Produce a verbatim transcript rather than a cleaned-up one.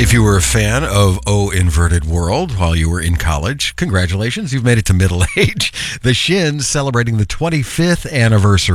If you were a fan of O Inverted World while you were in college, congratulations, you've made it to middle age. The Shins celebrating the twenty-fifth anniversary